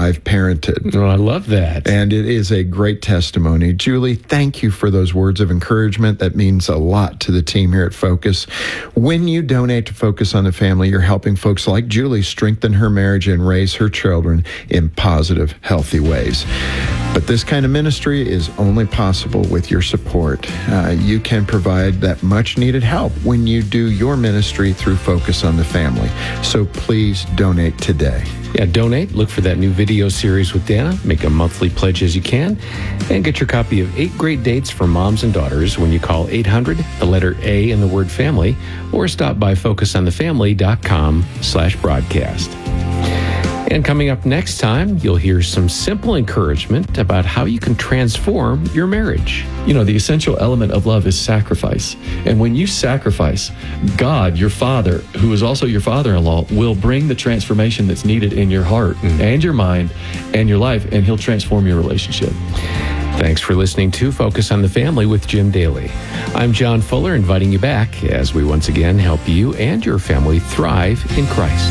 I've parented. Oh, I love that. And it is a great testimony. Julie, thank you for those words of encouragement. That means a lot to the team here at Focus. When you donate to Focus on the Family, you're helping folks like Julie strengthen her marriage and raise her children in positive, healthy ways. But this kind of ministry is only possible with your support. You can provide that much-needed help when you do your ministry through Focus on the Family. So please donate today. Yeah, donate. Look for that new video series with Dana. Make a monthly pledge as you can. And get your copy of 8 Great Dates for Moms and Daughters when you call 800, the letter A in the word family, or stop by focusonthefamily.com/broadcast. And coming up next time, you'll hear some simple encouragement about how you can transform your marriage. You know, the essential element of love is sacrifice. And when you sacrifice, God, your Father, who is also your father-in-law, will bring the transformation that's needed in your heart and your mind and your life, and He'll transform your relationship. Thanks for listening to Focus on the Family with Jim Daly. I'm John Fuller, inviting you back as we once again help you and your family thrive in Christ.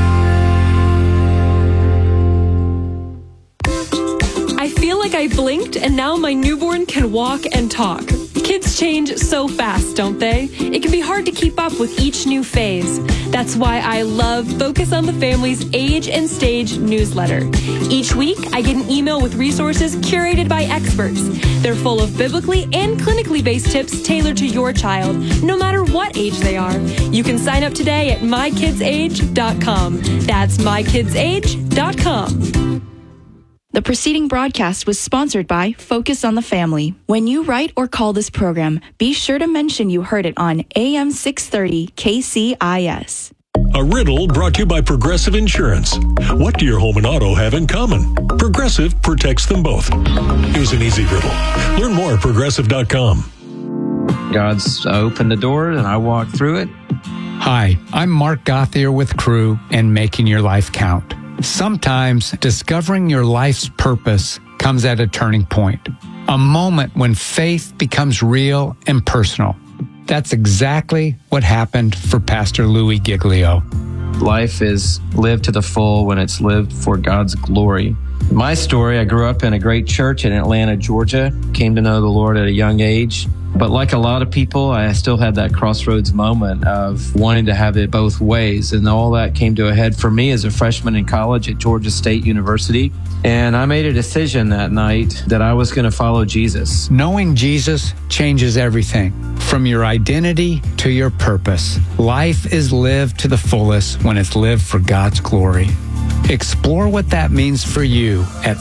I blinked and now my newborn can walk and talk. Kids change so fast, don't they? It can be hard to keep up with each new phase. That's why I love Focus on the Family's Age and Stage newsletter. Each week, I get an email with resources curated by experts. They're full of biblically and clinically based tips tailored to your child, no matter what age they are. You can sign up today at mykidsage.com. That's mykidsage.com. The preceding broadcast was sponsored by Focus on the Family. When you write or call this program, be sure to mention you heard it on AM 630 KCIS. A riddle brought to you by Progressive Insurance. What do your home and auto have in common? Progressive protects them both. Here's an easy riddle. Learn more at Progressive.com. God's opened the door and I walked through it. Hi, I'm Mark Gothier with Crew and Making Your Life Count. Sometimes discovering your life's purpose comes at a turning point, a moment when faith becomes real and personal. That's exactly what happened for Pastor Louis Giglio. Life is lived to the full when it's lived for God's glory. My story, I grew up in a great church in Atlanta, Georgia, came to know the Lord at a young age. But like a lot of people, I still had that crossroads moment of wanting to have it both ways. And all that came to a head for me as a freshman in college at Georgia State University. And I made a decision that night that I was going to follow Jesus. Knowing Jesus changes everything, from your identity to your purpose. Life is lived to the fullest when it's lived for God's glory. Explore what that means for you at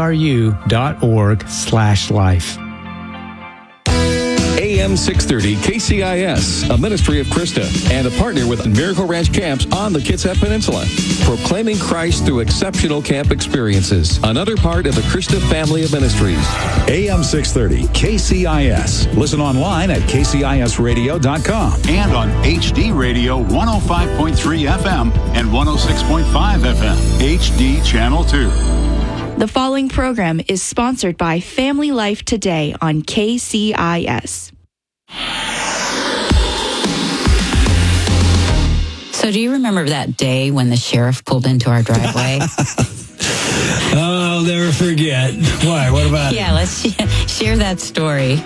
cru.org/life. AM 630 KCIS, a ministry of Krista, and a partner with Miracle Ranch Camps on the Kitsap Peninsula. Proclaiming Christ through exceptional camp experiences. Another part of the Krista family of ministries. AM 630 KCIS. Listen online at kcisradio.com and on HD Radio 105.3 FM and 106.5 FM. HD Channel 2. The following program is sponsored by Family Life Today on KCIS. So do you remember that day when the sheriff pulled into our driveway? Oh, I'll never forget. Why? What about it? Yeah, let's share that story.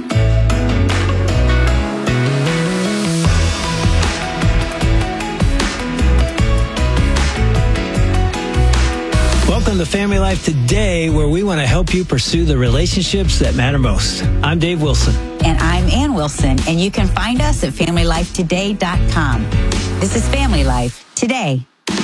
Welcome to Family Life Today, where we want to help you pursue the relationships that matter most. I'm Dave Wilson. And I'm Ann Wilson, and you can find us at FamilyLifeToday.com. This is Family Life Today.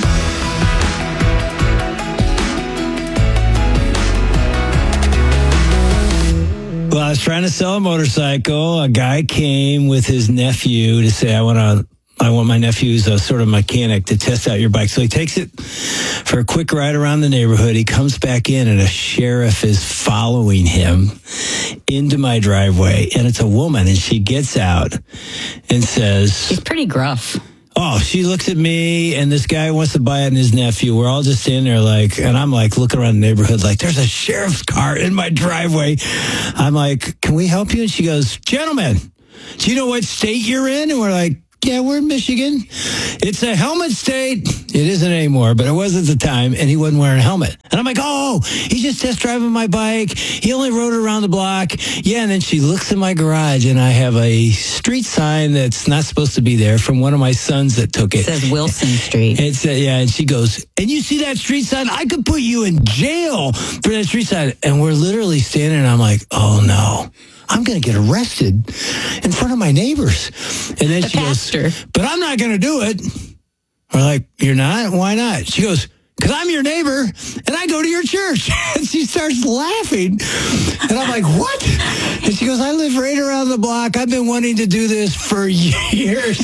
Well, I was trying to sell a motorcycle. A guy came with his nephew to say, I want my nephew who's a sort of mechanic to test out your bike. So he takes it for a quick ride around the neighborhood. He comes back in and a sheriff is following him into my driveway. And it's a woman, and she gets out and says... She's pretty gruff. Oh, she looks at me, and this guy wants to buy it and his nephew. We're all just standing there and I'm like looking around the neighborhood like, there's a sheriff's car in my driveway. I'm like, can we help you? And she goes, gentlemen, do you know what state you're in? And we're like, yeah, we're in Michigan. It's a helmet state. It isn't anymore, but it was at the time, and he wasn't wearing a helmet. And I'm like, oh, he's just test driving my bike. He only rode around the block. Yeah, and then she looks in my garage, and I have a street sign that's not supposed to be there from one of my sons that took it. It says Wilson Street. It's yeah, and she goes, and you see that street sign? I could put you in jail for that street sign. And we're literally standing, and I'm like, oh, no. I'm going to get arrested in front of my neighbors. And then she goes, but I'm not going to do it. We're like, you're not? Why not? She goes, because I'm your neighbor and I go to your church. And she starts laughing. And I'm like, what? And she goes, I live right around the block. I've been wanting to do this for years.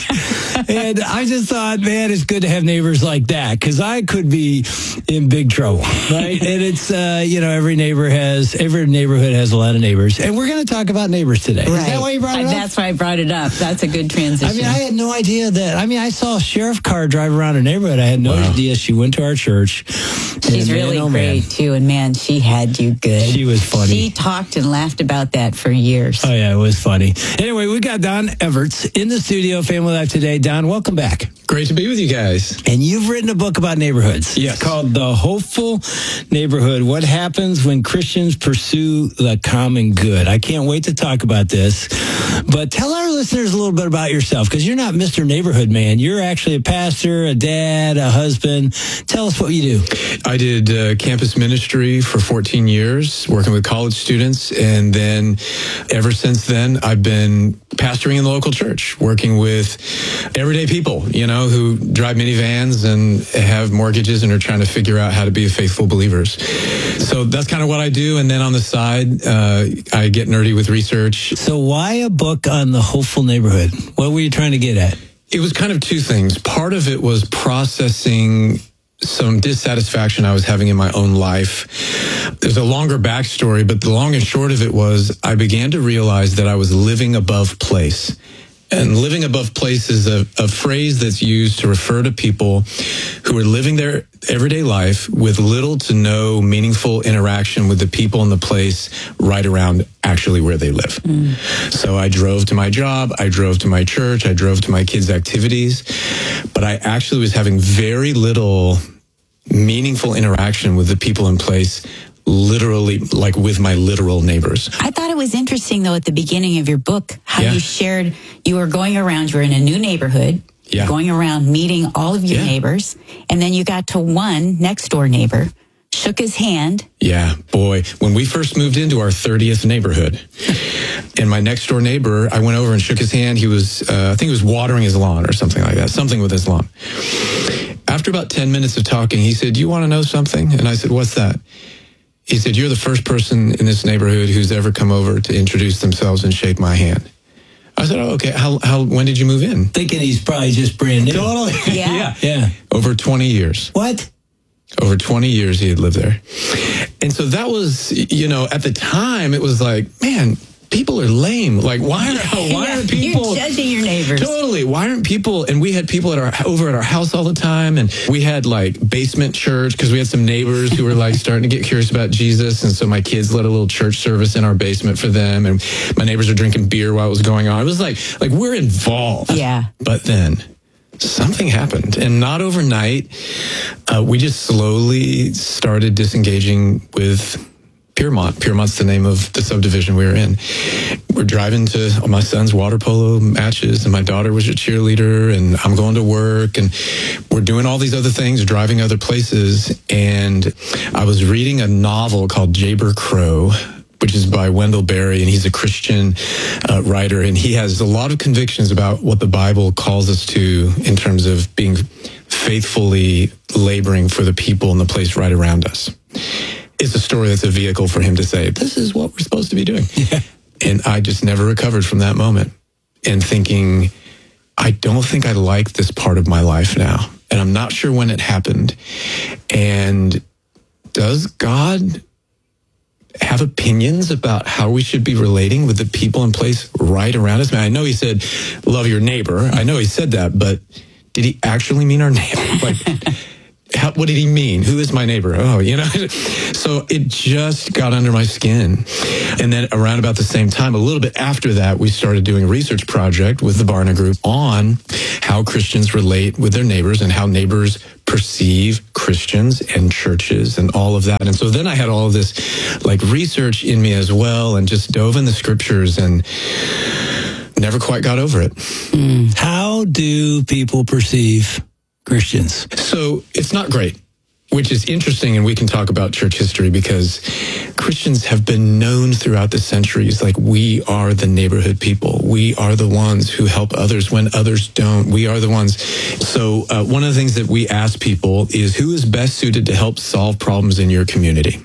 And I just thought, man, it's good to have neighbors like that because I could be in big trouble, right? And it's, every neighborhood has a lot of neighbors. And we're going to talk about neighbors today. Right. Is that why you brought it up? That's why I brought it up. That's a good transition. I mean, I had no idea that. I mean, I saw a sheriff car drive around a neighborhood. I had no idea she went to our church. She's really great, too. And, man, she had you good. She was funny. She talked and laughed about that for years. Oh, yeah, it was funny. Anyway, we got Don Everts in the studio, Family Life Today. Don, welcome back. Great to be with you guys. And you've written a book about neighborhoods. Yes. It's called The Hopeful Neighborhood, What Happens When Christians Pursue the Common Good. I can't wait to talk about this. But tell our listeners a little bit about yourself, because you're not Mr. Neighborhood Man. You're actually a pastor, a dad, a husband. Tell us what you do. I did campus ministry for 14 years, working with college students. And then ever since then, I've been pastoring in the local church, working with everyday people, who drive minivans and have mortgages and are trying to figure out how to be faithful believers. So that's kind of what I do. And then on the side, I get nerdy with research. So why a book on the hopeful neighborhood? What were you trying to get at? It was kind of two things. Part of it was processing some dissatisfaction I was having in my own life. There's a longer backstory, but the long and short of it was I began to realize that I was living above place. And living above place is a phrase that's used to refer to people who are living their everyday life with little to no meaningful interaction with the people in the place right around actually where they live. So I drove to my job, I drove to my church, I drove to my kids' activities, but I actually was having very little meaningful interaction with the people in place, literally, like with my literal neighbors. I thought it was interesting, though, at the beginning of your book, how you shared you were going around, you were in a new neighborhood, going around meeting all of your neighbors, and then you got to one next door neighbor, shook his hand. Yeah, boy. When we first moved into our 30th neighborhood, and my next door neighbor, I went over and shook his hand. He was, I think he was watering his lawn or something like that, something with his lawn. After about 10 minutes of talking, he said, "Do you want to know something?" And I said, "What's that?" He said, "You're the first person in this neighborhood who's ever come over to introduce themselves and shake my hand." I said, "Oh, okay. When did you move in?" Thinking he's probably just brand new. Totally. Yeah. Over 20 years. What? Over 20 years he had lived there. And so that was, at the time it was like, man, people are lame. Like, why are people... You're judging your neighbors. Totally. Why aren't people... And we had people over at our house all the time. And we had, basement church because we had some neighbors who were, starting to get curious about Jesus. And so my kids led a little church service in our basement for them. And my neighbors were drinking beer while it was going on. It was like we're involved. Yeah. But then something happened. And not overnight. We just slowly started disengaging with... Piermont. Piermont's the name of the subdivision we were in. We're driving to my son's water polo matches, and my daughter was a cheerleader, and I'm going to work, and we're doing all these other things, driving other places. And I was reading a novel called Jayber Crow, which is by Wendell Berry, and he's a Christian writer, and he has a lot of convictions about what the Bible calls us to in terms of being faithfully laboring for the people in the place right around us. It's a story that's a vehicle for him to say, this is what we're supposed to be doing. Yeah. And I just never recovered from that moment and thinking, I don't think I like this part of my life now. And I'm not sure when it happened. And does God have opinions about how we should be relating with the people in place right around us? I mean, I know he said, love your neighbor. I know he said that, but did he actually mean our neighbor? What did he mean? Who is my neighbor? Oh, So it just got under my skin. And then around about the same time, a little bit after that, we started doing a research project with the Barna Group on how Christians relate with their neighbors and how neighbors perceive Christians and churches and all of that. And so then I had all of this research in me as well, and just dove in the scriptures and never quite got over it. How do people perceive Christians? So it's not great, which is interesting, and we can talk about church history, because Christians have been known throughout the centuries we are the neighborhood people. We are the ones who help others when others don't. We are the ones. So one of the things that we ask people is, who is best suited to help solve problems in your community?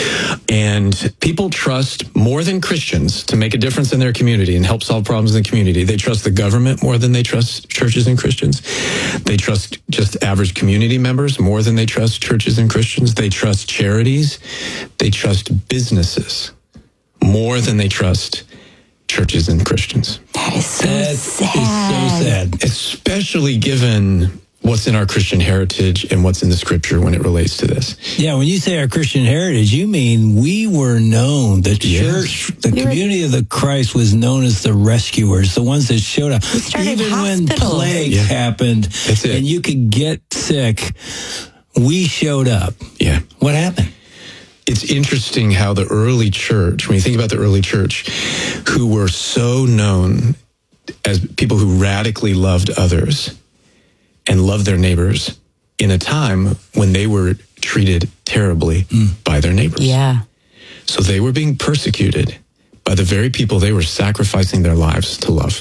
And people trust more than Christians to make a difference in their community and help solve problems in the community. They trust the government more than they trust churches and Christians. They trust just average community members more than they trust churches and Christians. They trust charities. They trust businesses more than they trust churches and Christians. That is so sad. Is so sad. Especially given what's in our Christian heritage and what's in the scripture when it relates to this. Yeah, when you say our Christian heritage, you mean we were known, the church, the community of the Christ was known as the rescuers, the ones that showed up. Even when plagues happened and you could get sick, we showed up. Yeah. What happened? It's interesting how the early church, when you think about the early church, who were so known as people who radically loved others and loved their neighbors in a time when they were treated terribly by their neighbors. Yeah. So they were being persecuted by the very people they were sacrificing their lives to love.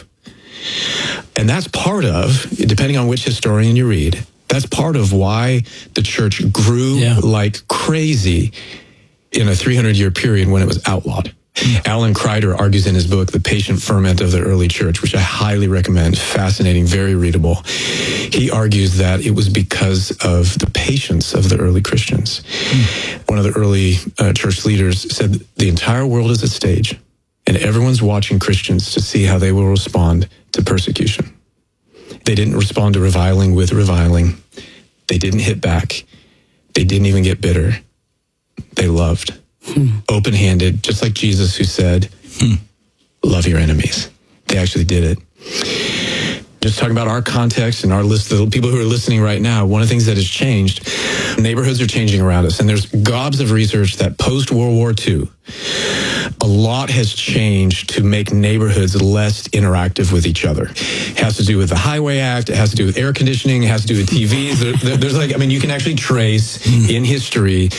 And that's part of, depending on which historian you read, that's part of why the church grew like crazy in a 300-year period when it was outlawed. Alan Kreider argues in his book, The Patient Ferment of the Early Church, which I highly recommend, fascinating, very readable. He argues that it was because of the patience of the early Christians. One of the early church leaders said, the entire world is a stage, and everyone's watching Christians to see how they will respond to persecution. They didn't respond to reviling with reviling. They didn't hit back. They didn't even get bitter. They loved. Open-handed, just like Jesus, who said, love your enemies. They actually did it. Just talking about our context and our list, the people who are listening right now, one of the things that has changed, neighborhoods are changing around us. And there's gobs of research that post-World War II, a lot has changed to make neighborhoods less interactive with each other. It has to do with the Highway Act. It has to do with air conditioning. It has to do with TVs. There's you can actually trace in history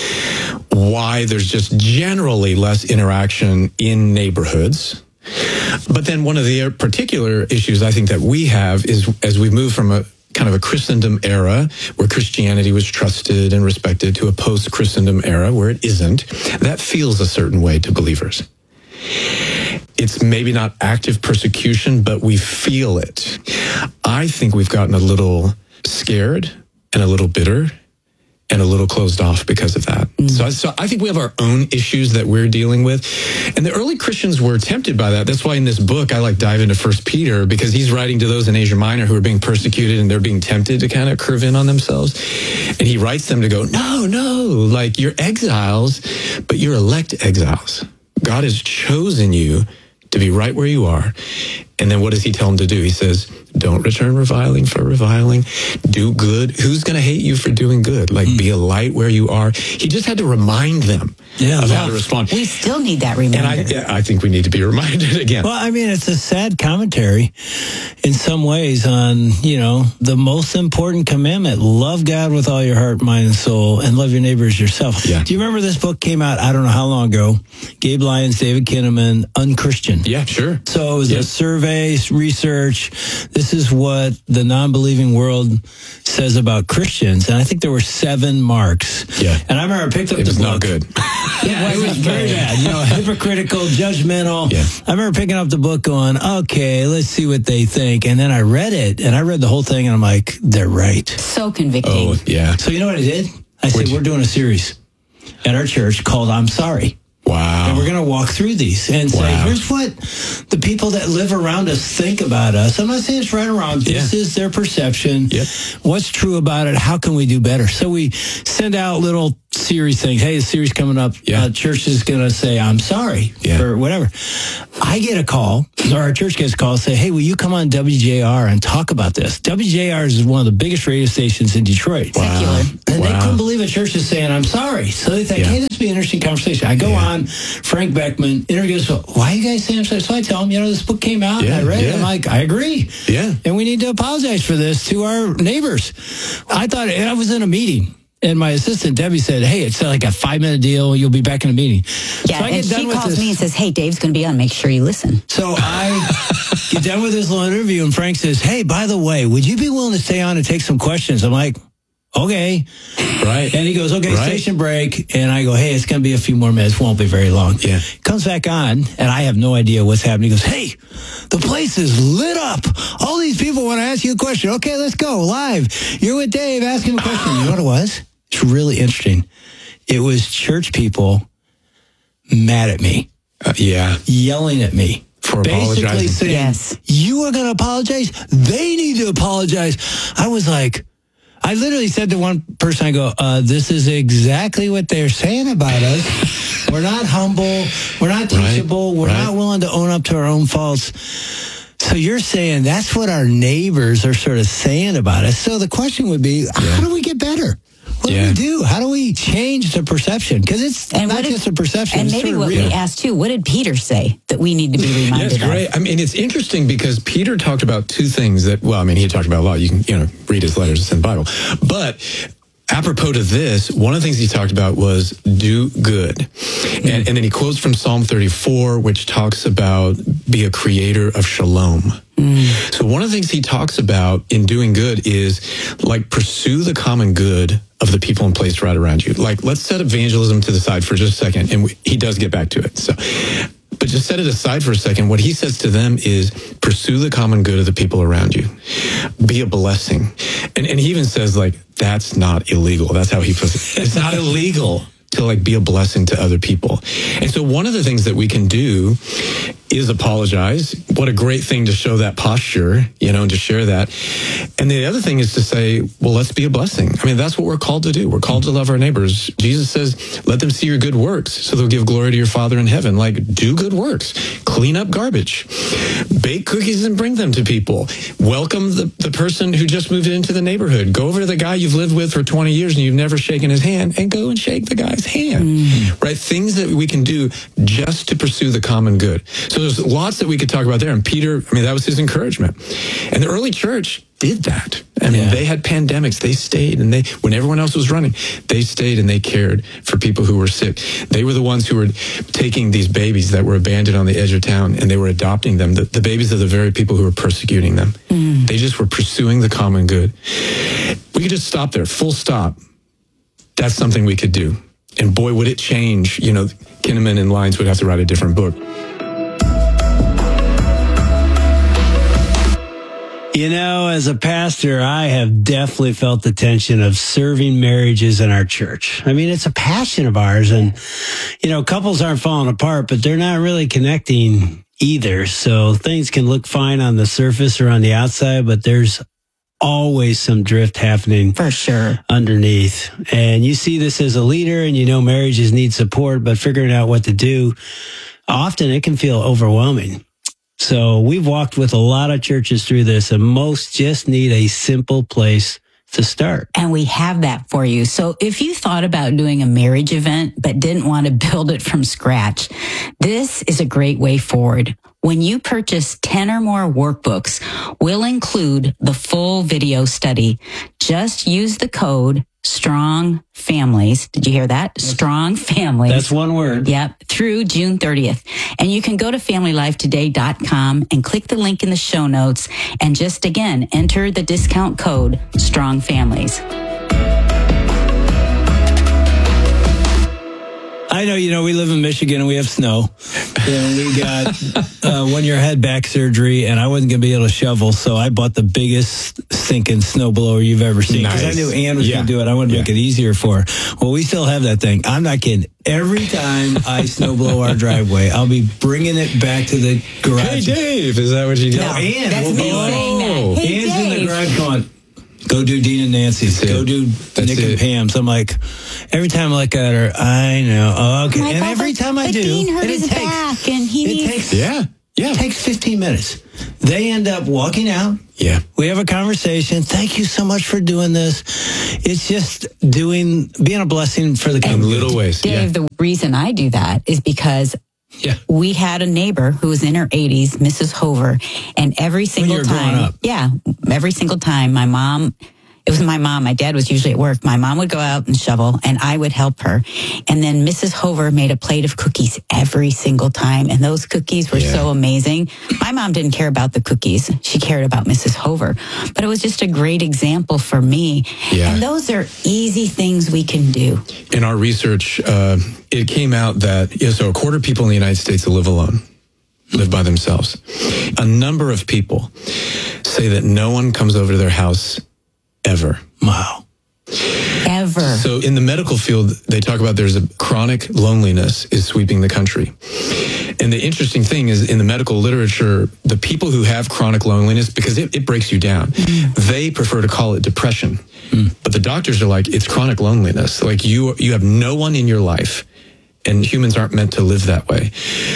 why there's just generally less interaction in neighborhoods. But then one of the particular issues I think that we have is, as we move from a kind of a Christendom era where Christianity was trusted and respected to a post-Christendom era where it isn't, that feels a certain way to believers. It's maybe not active persecution, but we feel it. I think we've gotten a little scared and a little bitter and a little closed off because of that. So I think we have our own issues that we're dealing with. And the early Christians were tempted by that. That's why in this book, I dive into 1 Peter, because he's writing to those in Asia Minor who are being persecuted and they're being tempted to kind of curve in on themselves. And he writes them to go, no, you're exiles, but you're elect exiles. God has chosen you to be right where you are. And then what does he tell them to do? He says, don't return reviling for reviling. Do good. Who's going to hate you for doing good? Be a light where you are. He just had to remind them of how to respond. We still need that reminder. And I think we need to be reminded again. Well, I mean, it's a sad commentary in some ways on, the most important commandment. Love God with all your heart, mind, and soul, and love your neighbor as yourself. Yeah. Do you remember this book came out, I don't know how long ago, Gabe Lyons, David Kinnaman, Unchristian. Yeah, sure. So it was a survey, research. This is what the non-believing world says about Christians. And I think there were 7 marks. Yeah. And I remember I picked up the book. It was not good. Yeah, it was very bad. Hypocritical, judgmental. Yeah. I remember picking up the book going, okay, let's see what they think. And then I read it, and I read the whole thing, and I'm like, they're right. So convicting. Oh, yeah. So you know what I did? I said, we're doing a series at our church called I'm Sorry. And we're going to walk through these and say, here's what the people that live around us think about us. I'm not saying it's right or wrong. This is their perception. What's true about it? How can we do better? So we send out little series things. Hey, the series coming up. Church is going to say, I'm sorry for whatever. I get a call, or our church gets a call, say, hey, will you come on WJR and talk about this? WJR is one of the biggest radio stations in Detroit. Secular. And they couldn't believe a church is saying, I'm sorry. So they think, hey, this would be an interesting conversation. I go on, Frank Beckman interviews, why are you guys saying I'm sorry? So I tell him, this book came out, and I read it. I'm like, I agree. And we need to apologize for this to our neighbors. I thought, and I was in a meeting. And my assistant, Debbie, said, hey, it's like a 5-minute deal. You'll be back in a meeting. Yeah, so and she calls me and says, hey, Dave's going to be on. Make sure you listen. So I get done with this little interview, and Frank says, hey, by the way, would you be willing to stay on and take some questions? I'm like, okay. Right. And he goes, okay, station break. And I go, hey, it's going to be a few more minutes. Won't be very long. Comes back on, and I have no idea what's happening. He goes, hey, the place is lit up. All these people want to ask you a question. Okay, let's go live. You're with Dave. Ask him a question. You know what it was? It's really interesting. It was church people mad at me. Yelling at me. For basically apologizing. saying, you are going to apologize? They need to apologize. I was like, I literally said to one person, I go, this is exactly what they're saying about us. We're not humble. We're not teachable. We're not willing to own up to our own faults. So you're saying that's what our neighbors are sort of saying about us. So the question would be, how do we get better? What do we do? How do we change the perception? Because it's not just a perception. And maybe what we asked too, what did Peter say that we need to be reminded of? Yes, great. I mean, it's interesting because Peter talked about two things that, he talked about a lot. You can, read his letters, it's in the Bible. But apropos to this, one of the things he talked about was do good. And then he quotes from Psalm 34, which talks about be a creator of shalom. So one of the things he talks about in doing good is pursue the common good of the people and place right around you. Let's set evangelism to the side for just a second. And he does get back to it. But just set it aside for a second. What he says to them is pursue the common good of the people around you. Be a blessing. And he even says, that's not illegal. That's how he puts it. It's not illegal to be a blessing to other people. And so one of the things that we can do is apologize. What a great thing to show that posture, and to share that. And the other thing is to say, well, let's be a blessing. I mean, that's what we're called to do. We're called to love our neighbors. Jesus says, let them see your good works so they'll give glory to your Father in heaven. Do good works. Clean up garbage. Bake cookies and bring them to people. Welcome the person who just moved into the neighborhood. Go over to the guy you've lived with for 20 years and you've never shaken his hand and go and shake the guy's hand. Right? Things that we can do just to pursue the common good. So there's lots that we could talk about there. And Peter, that was his encouragement. And the early church did that. They had pandemics. They stayed, and when everyone else was running, they stayed and they cared for people who were sick. They were the ones who were taking these babies that were abandoned on the edge of town, and they were adopting them, the babies of the very people who were persecuting them. They just were pursuing the common good. We could just stop there, full stop. That's something we could do. And boy, would it change. Kinnaman and Lyons would have to write a different book. As a pastor, I have definitely felt the tension of serving marriages in our church. It's a passion of ours. And, couples aren't falling apart, but they're not really connecting either. So things can look fine on the surface or on the outside, but there's always some drift happening for sure underneath. And you see this as a leader and marriages need support, but figuring out what to do, often it can feel overwhelming. So we've walked with a lot of churches through this, and most just need a simple place to start. And we have that for you. So if you thought about doing a marriage event but didn't want to build it from scratch, this is a great way forward. When you purchase 10 or more workbooks, we'll include the full video study. Just use the code Strong Families. Did you hear that? Strong Families. That's one word. Yep. Through June 30th. And you can go to FamilyLifeToday.com and click the link in the show notes and just again, enter the discount code Strong Families. I I know, we live in Michigan and we have snow. And we got 1 year I had back surgery and I wasn't going to be able to shovel. So I bought the biggest stinking snowblower you've ever seen. Because I knew Ann was going to do it. I wanted to make it easier for her. Well, we still have that thing. I'm not kidding. Every time I snowblow our driveway, I'll be bringing it back to the garage. Hey, Dave, is that what you do? No, Ann. That's me saying that. Hey, Ann's Dave. in the garage going, go do Dean and Nancy's. Go do Nick and Pam's. I'm like, every time I look at her, I know. Oh, okay. Like, and every time I do, Dean hurt and his back and it takes 15 minutes. They end up walking out. Yeah. We have a conversation. Thank you so much for doing this. It's just being a blessing for the community. In little ways. Dave, the reason I do that is because we had a neighbor who was in her 80s, Mrs. Hover, and every single time, every single time it was my mom. My dad was usually at work. My mom would go out and shovel, and I would help her. And then Mrs. Hover made a plate of cookies every single time, and those cookies were so amazing. My mom didn't care about the cookies. She cared about Mrs. Hover. But it was just a great example for me. Yeah. And those are easy things we can do. In our research, it came out that so a quarter of people in the United States live alone, live by themselves. A number of people say that no one comes over to their house ever. Wow. Ever. So in the medical field, they talk about there's a chronic loneliness is sweeping the country. And the interesting thing is in the medical literature, the people who have chronic loneliness, because it breaks you down, they prefer to call it depression. But the doctors are like, it's chronic loneliness. Like you have no one in your life. And humans aren't meant to live that way.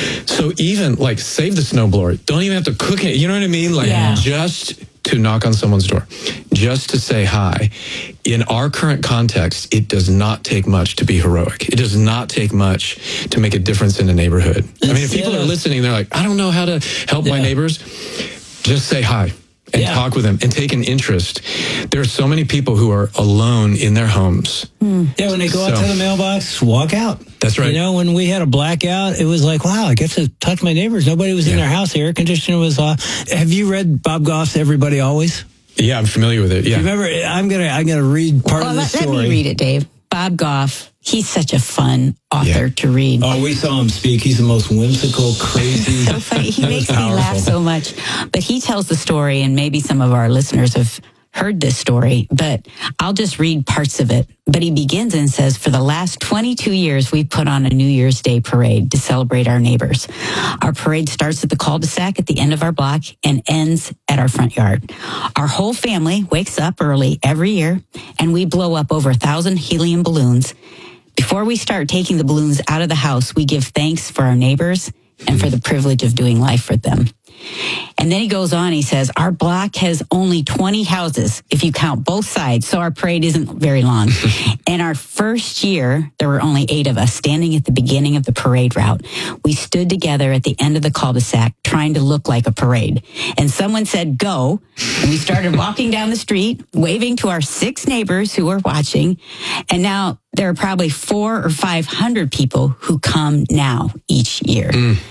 So even like save the snowblower. Don't even have to cook it. You know what I mean? Like just to knock on someone's door, just to say hi. In our current context, it does not take much to be heroic. It does not take much to make a difference in a neighborhood. I mean, if people are listening, they're like, I don't know how to help my neighbors. Just say hi. And talk with them and take an interest. There are so many people who are alone in their homes. Yeah, when they go out to the mailbox, walk out. That's right. When we had a blackout, it was like, wow, I get to talk to my neighbors. Nobody was in their house. The air conditioner was off. Have you read Bob Goff's Everybody Always? Yeah, I'm familiar with it. Yeah. Remember, I'm gonna read part of the story. Let me read it, Dave. Bob Goff, he's such a fun author to read. Oh, we saw him speak. He's the most whimsical, crazy. So funny. He makes me laugh so much. But he tells the story, and maybe some of our listeners have heard this story, but I'll just read parts of it. But he begins and says, for the last 22 years, we've put on a New Year's Day parade to celebrate our neighbors. Our parade starts at the cul-de-sac at the end of our block and ends at our front yard. Our whole family wakes up early every year, and we blow up over 1,000 helium balloons. Before we start taking the balloons out of the house, we give thanks for our neighbors and for the privilege of doing life for them. And then he goes on, he says, our block has only 20 houses, if you count both sides, so our parade isn't very long. And our first year, there were only 8 of us standing at the beginning of the parade route. We stood together at the end of the cul-de-sac trying to look like a parade. And someone said, go. And we started walking down the street, waving to our 6 neighbors who were watching. And now there are probably 400 or 500 people who come now each year.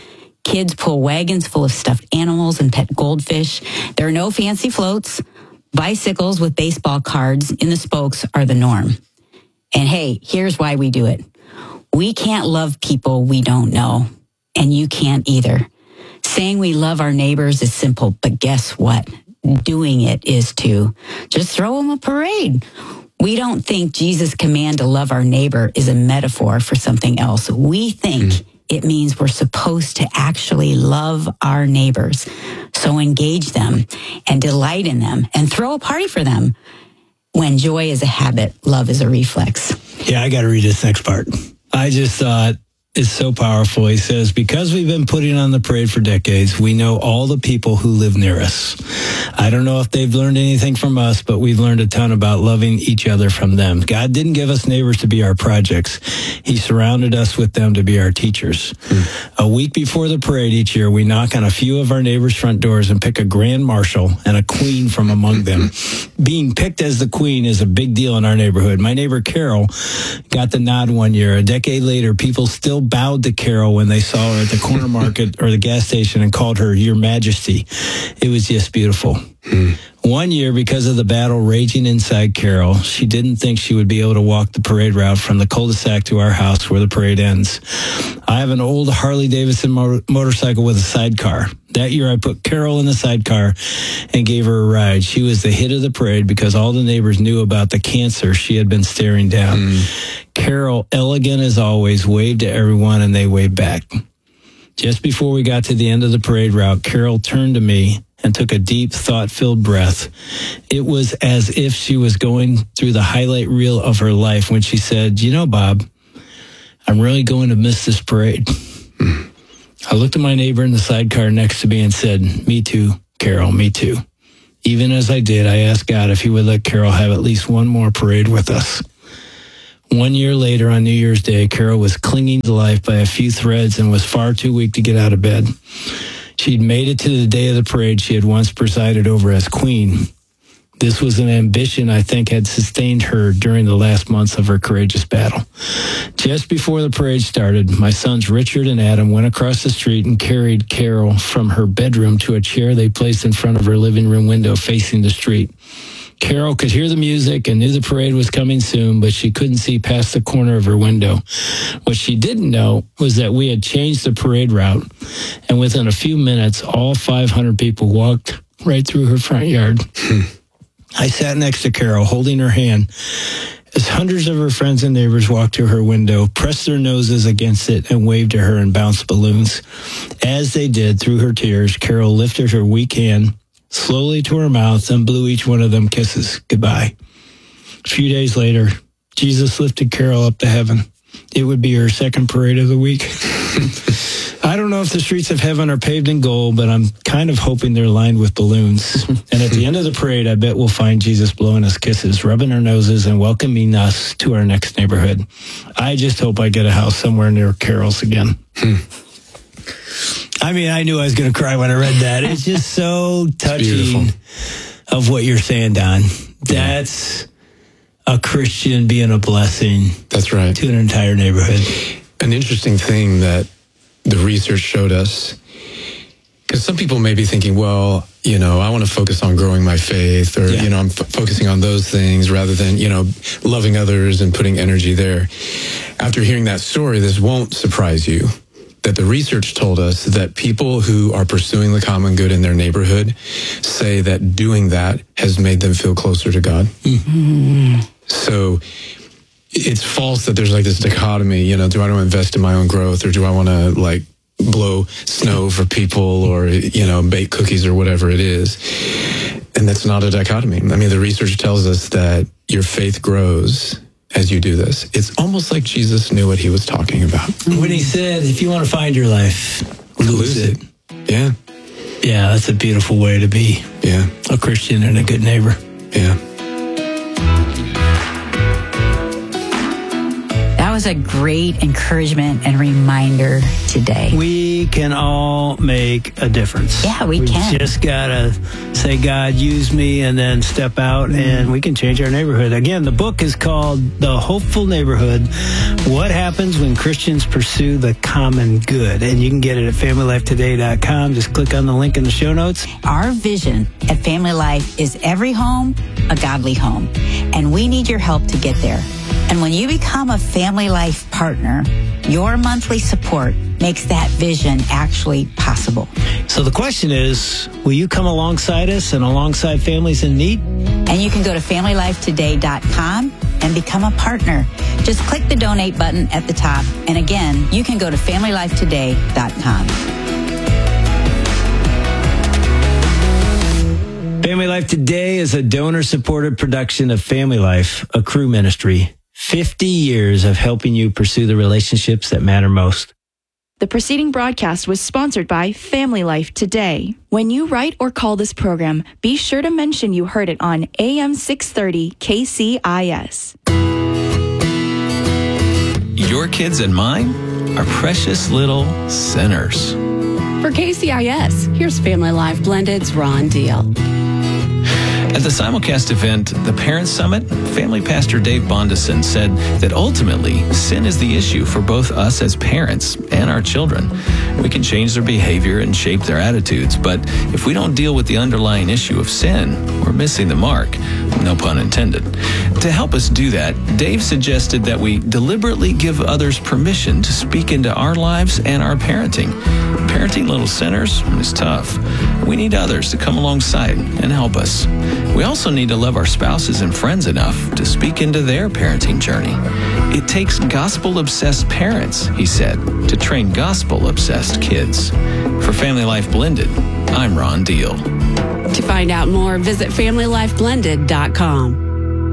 Kids pull wagons full of stuffed animals and pet goldfish. There are no fancy floats. Bicycles with baseball cards in the spokes are the norm. And hey, here's why we do it. We can't love people we don't know, and you can't either. Saying we love our neighbors is simple, but guess what? Doing it is too. Just throw them a parade. We don't think Jesus' command to love our neighbor is a metaphor for something else. We think it means we're supposed to actually love our neighbors. So engage them and delight in them and throw a party for them. When joy is a habit, love is a reflex. Yeah, I got to read this next part. I just thought it's so powerful. He says, because we've been putting on the parade for decades, we know all the people who live near us. I don't know if they've learned anything from us, but we've learned a ton about loving each other from them. God didn't give us neighbors to be our projects. He surrounded us with them to be our teachers. A week before the parade each year, we knock on a few of our neighbors' front doors and pick a grand marshal and a queen from among them. Being picked as the queen is a big deal in our neighborhood. My neighbor Carol got the nod one year. A decade later, people still bowed to Carol when they saw her at the corner market or the gas station and called her Your Majesty. It was just beautiful. One year, because of the battle raging inside Carol, she didn't think she would be able to walk the parade route from the cul-de-sac to our house where the parade ends. I have an old Harley-Davidson motorcycle with a sidecar. That year, I put Carol in the sidecar and gave her a ride. She was the hit of the parade because all the neighbors knew about the cancer she had been staring down. Carol, elegant as always, waved to everyone, and they waved back. Just before we got to the end of the parade route, Carol turned to me and took a deep, thought-filled breath. It was as if she was going through the highlight reel of her life when she said, "You know, Bob, I'm really going to miss this parade." I looked at my neighbor in the sidecar next to me and said, "Me too, Carol, me too." Even as I did, I asked God if he would let Carol have at least one more parade with us. 1 year later, on New Year's Day, Carol was clinging to life by a few threads and was far too weak to get out of bed. She'd made it to the day of the parade she had once presided over as queen. This was an ambition I think had sustained her during the last months of her courageous battle. Just before the parade started, my sons Richard and Adam went across the street and carried Carol from her bedroom to a chair they placed in front of her living room window facing the street. Carol could hear the music and knew the parade was coming soon, but she couldn't see past the corner of her window. What she didn't know was that we had changed the parade route, and within a few minutes, all 500 people walked right through her front yard. I sat next to Carol, holding her hand, as hundreds of her friends and neighbors walked to her window, pressed their noses against it, and waved to her and bounced balloons. As they did, through her tears, Carol lifted her weak hand slowly to her mouth and blew each one of them kisses goodbye. A few days later, Jesus lifted Carol up to heaven. It would be her second parade of the week. I don't know if the streets of heaven are paved in gold, but I'm kind of hoping they're lined with balloons. And at the end of the parade, I bet we'll find Jesus blowing us kisses, rubbing our noses, and welcoming us to our next neighborhood. I just hope I get a house somewhere near Carol's again. I mean, I knew I was going to cry when I read that. It's just so touching of what you're saying, Don. That's a Christian being a blessing. That's right. To an entire neighborhood. An interesting thing that the research showed us, because some people may be thinking, well, you know, I want to focus on growing my faith, or, you know, I'm focusing on those things rather than, you know, loving others and putting energy there. After hearing that story, this won't surprise you, that the research told us that people who are pursuing the common good in their neighborhood say that doing that has made them feel closer to God. Mm-hmm. So it's false that there's like this dichotomy, you know, do I want to invest in my own growth, or do I want to like blow snow for people, or, you know, bake cookies or whatever it is? And that's not a dichotomy. I mean, the research tells us that your faith grows as you do this. It's almost like Jesus knew what he was talking about. When he said, if you want to find your life, lose it. Yeah. Yeah, that's a beautiful way to be. Yeah. A Christian and a good neighbor. Yeah. That was a great encouragement and reminder today. We can all make a difference. Yeah, we can. We just got to say, God, use me, and then step out, and we can change our neighborhood. Again, the book is called The Hopeful Neighborhood, What Happens When Christians Pursue the Common Good. And you can get it at FamilyLifeToday.com. Just click on the link in the show notes. Our vision at Family Life is every home, a godly home. And we need your help to get there. And when you become a Family Life partner, your monthly support makes that vision actually possible. So the question is, will you come alongside us and alongside families in need? And you can go to FamilyLifeToday.com and become a partner. Just click the donate button at the top. And again, you can go to FamilyLifeToday.com. Family Life Today is a donor-supported production of Family Life, a Cru ministry. 50 years of helping you pursue the relationships that matter most. The preceding broadcast was sponsored by Family Life Today. When you write or call this program, be sure to mention you heard it on AM 630 KCIS. Your kids and mine are precious little sinners. For KCIS, here's Family Life Blended's Ron Deal. At the simulcast event, the Parents Summit, Family Pastor Dave Bondison said that ultimately, sin is the issue for both us as parents and our children. We can change their behavior and shape their attitudes, but if we don't deal with the underlying issue of sin, we're missing the mark. No pun intended. To help us do that, Dave suggested that we deliberately give others permission to speak into our lives and our parenting. Parenting little sinners is tough. We need others to come alongside and help us. We also need to love our spouses and friends enough to speak into their parenting journey. It takes gospel-obsessed parents, he said, to train gospel-obsessed kids. For Family Life Blended, I'm Ron Deal. To find out more, visit FamilyLifeBlended.com.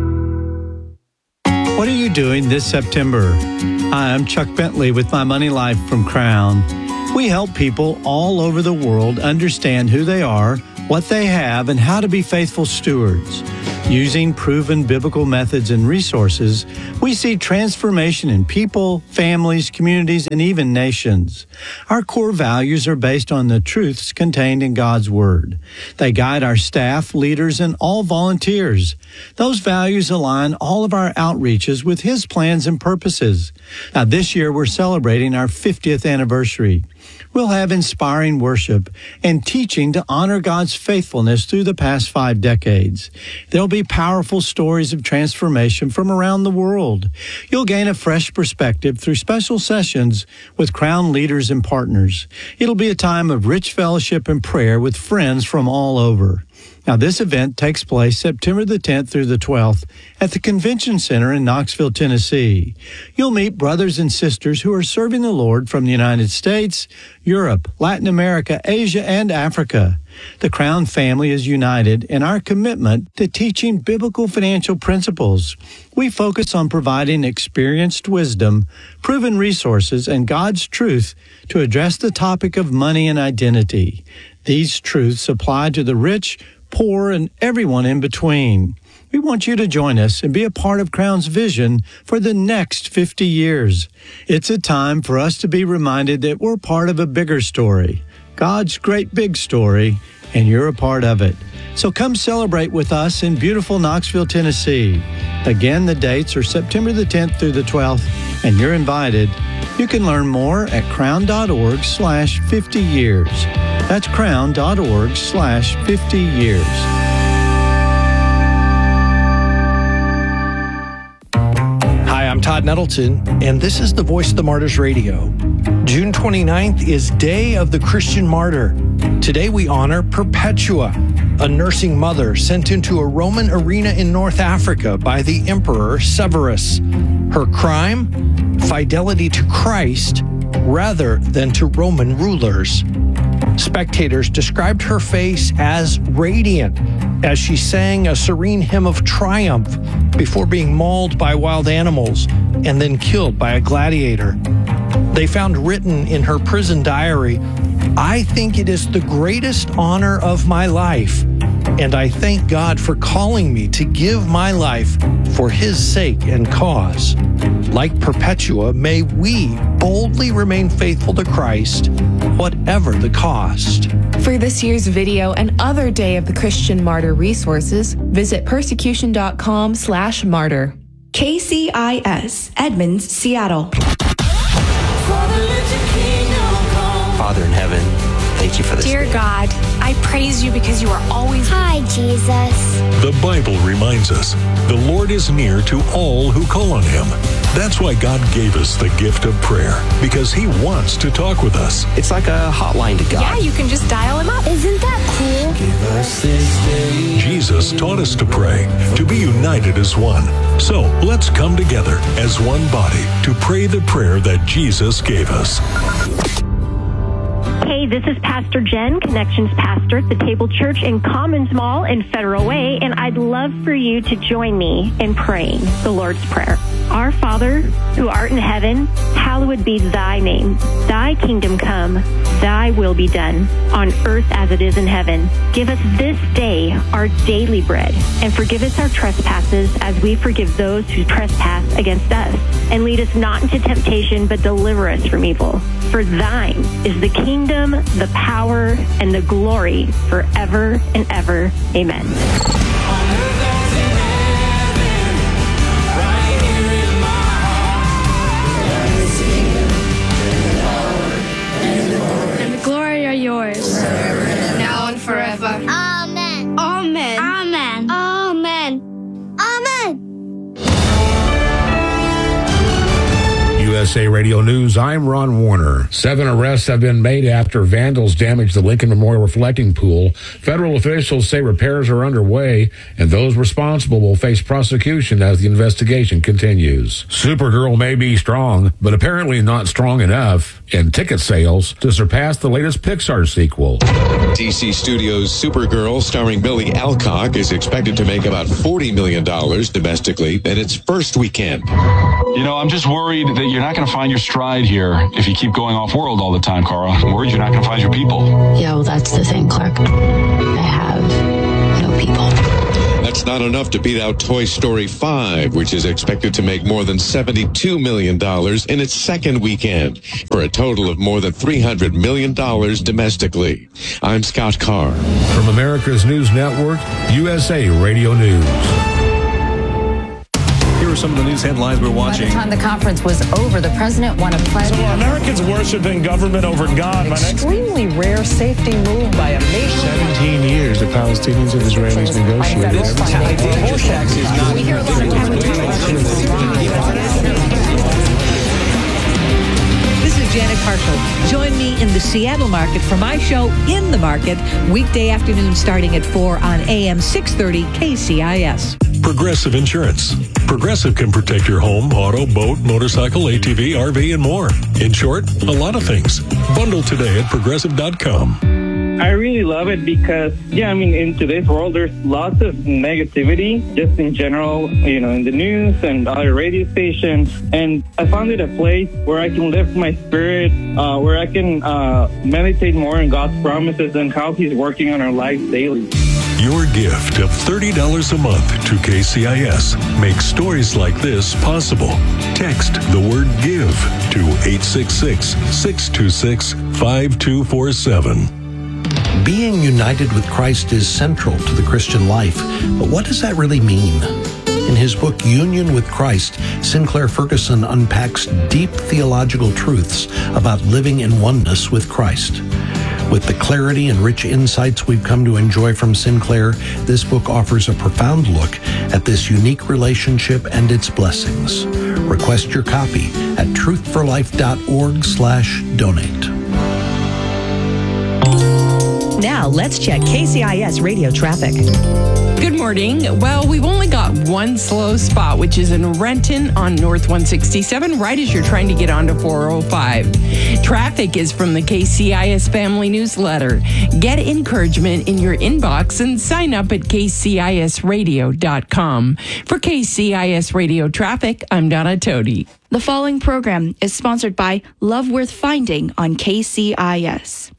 What are you doing this September? Hi, I'm Chuck Bentley with My Money Life from Crown. We help people all over the world understand who they are, what they have, and how to be faithful stewards. Using proven biblical methods and resources, we see transformation in people, families, communities, and even nations. Our core values are based on the truths contained in God's Word. They guide our staff, leaders, and all volunteers. Those values align all of our outreaches with His plans and purposes. Now, this year we're celebrating our 50th anniversary. We'll have inspiring worship and teaching to honor God's faithfulness through the past 5 decades. There'll be powerful stories of transformation from around the world. You'll gain a fresh perspective through special sessions with Crown leaders and partners. It'll be a time of rich fellowship and prayer with friends from all over. Now, this event takes place September the 10th through the 12th at the Convention Center in Knoxville, Tennessee. You'll meet brothers and sisters who are serving the Lord from the United States, Europe, Latin America, Asia, and Africa. The Crown family is united in our commitment to teaching biblical financial principles. We focus on providing experienced wisdom, proven resources, and God's truth to address the topic of money and identity. These truths apply to the rich, poor, and everyone in between. We want you to join us and be a part of Crown's vision for the next 50 years. It's a time for us to be reminded that we're part of a bigger story, God's great big story, and you're a part of it. So come celebrate with us in beautiful Knoxville, Tennessee. Again, the dates are September the 10th through the 12th, and you're invited. You can learn more at crown.org/50 years. That's crown.org/50 years. Hi, I'm Todd Nettleton, and this is the Voice of the Martyrs Radio. June 29th is Day of the Christian Martyr. Today we honor Perpetua, a nursing mother sent into a Roman arena in North Africa by the Emperor Severus. Her crime? Fidelity to Christ rather than to Roman rulers. Spectators described her face as radiant as she sang a serene hymn of triumph before being mauled by wild animals and then killed by a gladiator. They found written in her prison diary, "I think it is the greatest honor of my life, and I thank God for calling me to give my life for His sake and cause." Like Perpetua, may we boldly remain faithful to Christ, whatever the cost. For this year's video and other Day of the Christian Martyr resources, visit persecution.com/martyr. KCIS, Edmonds, Seattle. Father in heaven, thank you for this. Dear God, I praise you because you are always... Hi, Jesus. The Bible reminds us the Lord is near to all who call on Him. That's why God gave us the gift of prayer, because He wants to talk with us. It's like a hotline to God. Yeah, you can just dial Him up. Isn't that cool? Give us this day. Jesus taught us to pray, to be united as one. So let's come together as one body to pray the prayer that Jesus gave us. Hey, this is Pastor Jen, Connections Pastor at the Table Church in Commons Mall in Federal Way, and I'd love for you to join me in praying the Lord's Prayer. Our Father, who art in heaven, hallowed be thy name. Thy kingdom come, thy will be done, on earth as it is in heaven. Give us this day our daily bread, and forgive us our trespasses as we forgive those who trespass against us. And lead us not into temptation, but deliver us from evil. For thine is the kingdom, the power, and the glory forever and ever. Amen. USA Radio News, I'm Ron Warner. 7 arrests have been made after vandals damaged the Lincoln Memorial reflecting pool. Federal officials say repairs are underway, and those responsible will face prosecution as the investigation continues. Supergirl may be strong, but apparently not strong enough in ticket sales to surpass the latest Pixar sequel. DC Studios' Supergirl, starring Billy Alcock, is expected to make about $40 million domestically in its first weekend. You know, I'm just worried that you're not going to find your stride here if you keep going off-world all the time, Carl. I'm worried you're not going to find your people. Yeah, well, that's the thing, Clark. I have no people. That's not enough to beat out Toy Story 5, which is expected to make more than $72 million in its second weekend, for a total of more than $300 million domestically. I'm Scott Carr. From America's News Network, USA Radio News. Here are some of the news headlines we're watching. By the time the conference was over, the president won a pledge. So Americans worshiping government over God. Extremely rare safety move by a nation. 17 years the Palestinians and Israelis negotiated. We hear a lot of This is Janet Parshall. Join me in the Seattle market for my show In the Market, weekday afternoon starting at 4 on AM 630 KCIS. Progressive Insurance. Progressive can protect your home, auto, boat, motorcycle, ATV, RV, and more. In short, a lot of things. Bundle today at Progressive.com. I really love it because, in today's world, there's lots of negativity, just in general, in the news and other radio stations. And I found it a place where I can lift my spirit, where I can meditate more on God's promises and how He's working on our lives daily. Your gift of $30 a month to KCIS makes stories like this possible. Text the word GIVE to 866-626-5247. Being united with Christ is central to the Christian life, but what does that really mean? In his book, Union with Christ, Sinclair Ferguson unpacks deep theological truths about living in oneness with Christ. With the clarity and rich insights we've come to enjoy from Sinclair, this book offers a profound look at this unique relationship and its blessings. Request your copy at truthforlife.org/donate. Now, let's check KCIS radio traffic. Good morning. Well, we've only got one slow spot, which is in Renton on North 167, right as you're trying to get onto 405. Traffic is from the KCIS Family Newsletter. Get encouragement in your inbox and sign up at kcisradio.com. For KCIS Radio Traffic, I'm Donna Todi. The following program is sponsored by Love Worth Finding on KCIS.